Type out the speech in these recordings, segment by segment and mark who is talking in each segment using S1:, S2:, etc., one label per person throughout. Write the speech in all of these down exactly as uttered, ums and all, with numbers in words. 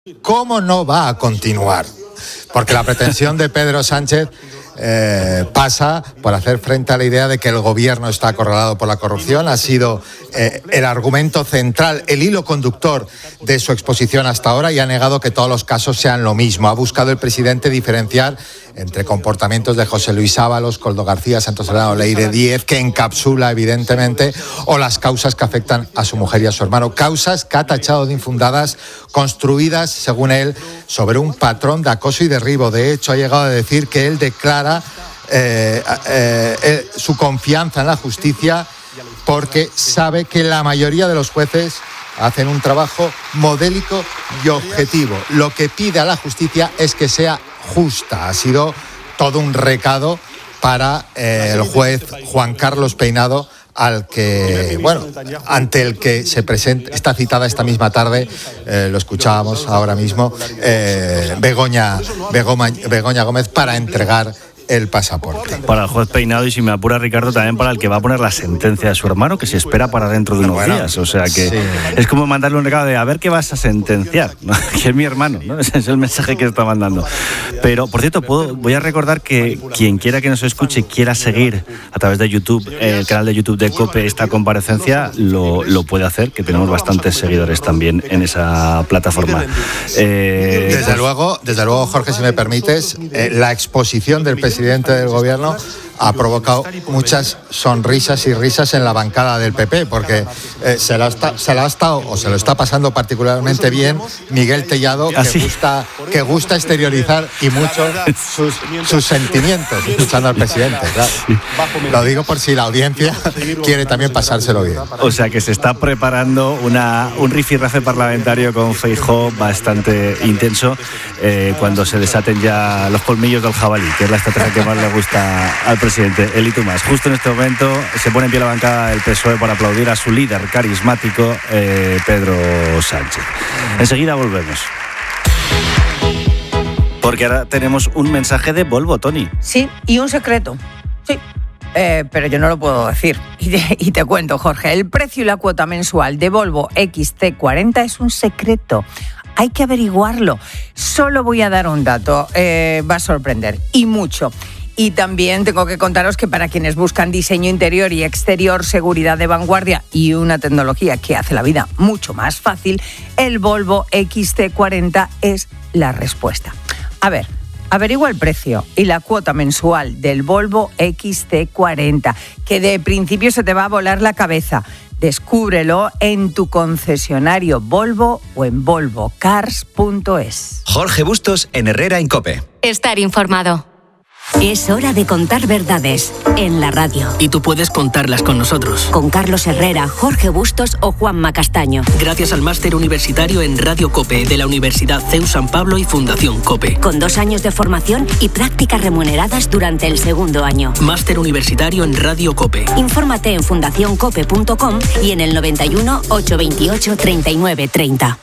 S1: ¿Cómo no va a continuar? Porque la pretensión de Pedro Sánchez eh, pasa por hacer frente a la idea de que el gobierno está acorralado por la corrupción. Ha sido eh, el argumento central, el hilo conductor de su exposición hasta ahora, y ha negado que todos los casos sean lo mismo. Ha buscado el presidente diferenciar entre comportamientos de José Luis Ábalos, Koldo García, Santos Serrano, Leire Díez, que encapsula evidentemente, o las causas que afectan a su mujer y a su hermano. Causas que ha tachado de infundadas, construidas, según él, sobre un patrón de acoso y derribo. De hecho, ha llegado a decir que él declara eh, eh, eh, su confianza en la justicia porque sabe que la mayoría de los jueces hacen un trabajo modélico y objetivo. Lo que pide a la justicia es que sea justa. Ha sido todo un recado para eh, el juez Juan Carlos Peinado, al que, bueno, ante el que se presenta, está citada esta misma tarde, eh, lo escuchábamos ahora mismo, eh, Begoña, Begoña, Begoña Gómez, para entregar el pasaporte.
S2: Para el juez Peinado, y si me apura Ricardo, también para el que va a poner la sentencia de su hermano, que se espera para dentro de unos bueno, días. O sea que sí. Es como mandarle un recado de a ver qué vas a sentenciar, ¿no? Que es mi hermano, ¿no? Ese es el mensaje que está mandando. Pero, por cierto, puedo, voy a recordar que quien quiera que nos escuche, quiera seguir a través de YouTube, el canal de YouTube de COPE, esta comparecencia, lo, lo puede hacer, que tenemos bastantes seguidores también en esa plataforma. Eh,
S1: desde pues, luego, desde luego, Jorge, si me permites, eh, la exposición del presidente presidente del gobierno ha provocado muchas sonrisas y risas en la bancada del P P, porque eh, se, la está, se la ha estado o se lo está pasando particularmente bien Miguel Tellado, que gusta, que gusta exteriorizar y mucho sus, sus sentimientos escuchando al presidente. Claro. Lo digo por si la audiencia quiere también pasárselo bien.
S2: O sea que se está preparando una, un rifirrafe parlamentario con Feijóo bastante intenso eh, cuando se desaten ya los colmillos del jabalí, que es la estrategia que más le gusta al presidente. Presidente, el y tú más. Justo en este momento se pone en pie la bancada del P S O E para aplaudir a su líder carismático, eh, Pedro Sánchez. Enseguida volvemos. Porque ahora tenemos un mensaje de Volvo, Toni.
S3: Sí, y un secreto. Sí. Eh, pero yo no lo puedo decir. Y te, y te cuento, Jorge. El precio y la cuota mensual de Volvo X C cuarenta es un secreto. Hay que averiguarlo. Solo voy a dar un dato. Eh, va a sorprender. Y mucho. Y también tengo que contaros que para quienes buscan diseño interior y exterior, seguridad de vanguardia y una tecnología que hace la vida mucho más fácil, el Volvo X C cuarenta es la respuesta. A ver, averigua el precio y la cuota mensual del Volvo X C cuarenta, que de principio se te va a volar la cabeza. Descúbrelo en tu concesionario Volvo o en volvo cars punto es.
S4: Jorge Bustos en Herrera en COPE.
S5: Estar informado. Es hora de contar verdades en la radio.
S6: Y tú puedes contarlas con nosotros.
S5: Con Carlos Herrera, Jorge Bustos o Juanma Castaño.
S6: Gracias al máster universitario en Radio COPE de la Universidad C E U San Pablo y Fundación COPE.
S5: Con dos años de formación y prácticas remuneradas durante el segundo año.
S6: Máster universitario en Radio COPE.
S5: Infórmate en fundación cope punto com y en el noventa y uno, ochocientos veintiocho, treinta y nueve treinta.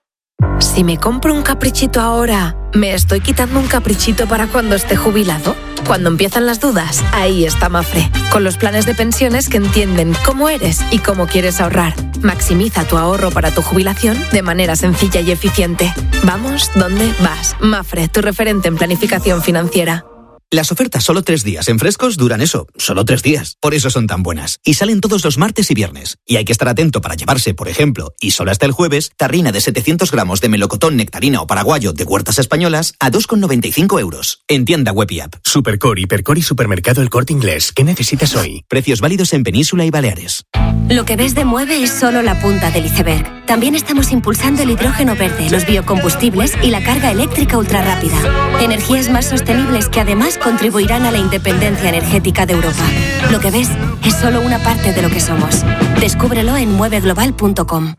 S7: Si me compro un caprichito ahora, ¿me estoy quitando un caprichito para cuando esté jubilado? Cuando empiezan las dudas, ahí está Mafre, con los planes de pensiones que entienden cómo eres y cómo quieres ahorrar. Maximiza tu ahorro para tu jubilación de manera sencilla y eficiente. Vamos, ¿dónde vas? Mafre, tu referente en planificación financiera.
S8: Las ofertas solo tres días en Frescos duran eso, solo tres días. Por eso son tan buenas. Y salen todos los martes y viernes. Y hay que estar atento para llevarse, por ejemplo, y solo hasta el jueves, tarrina de setecientos gramos de melocotón, nectarina o paraguayo de Huertas Españolas a dos con noventa y cinco euros. En tienda web y app.
S9: Supercore, Hipercore y Supermercado El Corte Inglés. ¿Qué necesitas hoy?
S8: Precios válidos en Península y Baleares.
S5: Lo que ves de Mueve es solo la punta del iceberg. También estamos impulsando el hidrógeno verde, los biocombustibles y la carga eléctrica ultrarrápida. Energías más sostenibles que además contribuirán a la independencia energética de Europa. Lo que ves es solo una parte de lo que somos. Descúbrelo en mueve global punto com.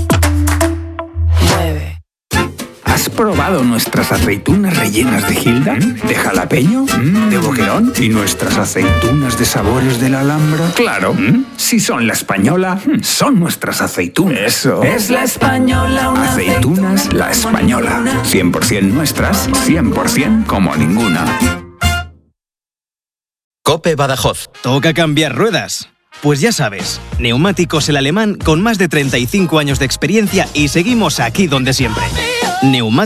S10: Mueve. ¿Has probado nuestras aceitunas rellenas de Gilda? ¿Mm? ¿De jalapeño? ¿Mm? ¿De boquerón? ¿Y nuestras aceitunas de sabores de la Alhambra? Claro, ¿Mm? Si son la española, son nuestras aceitunas. Eso.
S11: Es la española, una
S10: aceitunas la española. cien por ciento nuestras, cien por ciento como ninguna.
S4: COPE Badajoz.
S12: ¿Toca cambiar ruedas? Pues ya sabes, Neumáticos El Alemán con más de treinta y cinco años de experiencia y seguimos aquí donde siempre. neumáticos.